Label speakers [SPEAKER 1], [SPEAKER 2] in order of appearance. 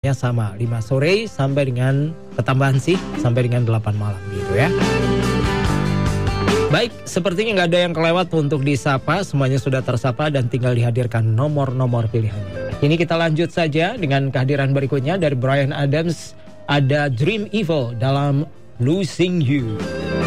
[SPEAKER 1] jamnya sama, 5 sore sampai dengan ketambahan sih sampai dengan 8 malam gitu ya. Baik, sepertinya nggak ada yang kelewat untuk disapa, semuanya sudah tersapa dan tinggal dihadirkan nomor-nomor pilihannya. Ini kita lanjut saja dengan kehadiran berikutnya dari Bryan Adams, ada Dream Evil dalam Losing You.